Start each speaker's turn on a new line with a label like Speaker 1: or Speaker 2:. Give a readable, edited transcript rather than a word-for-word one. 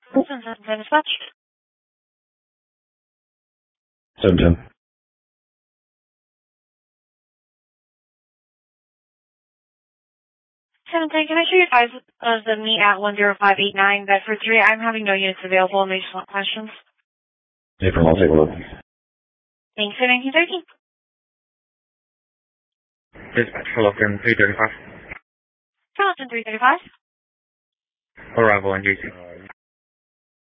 Speaker 1: Listen, dispatch.
Speaker 2: 710.
Speaker 1: 710, can I show you guys the meet at 10589 Bedford Street? I'm having no units available and they just want questions.
Speaker 2: April, I'll take a look.
Speaker 1: Thanks for 1913.
Speaker 3: Dispatch for Logan 335.
Speaker 1: Charleston 335.
Speaker 3: Arrival NGC.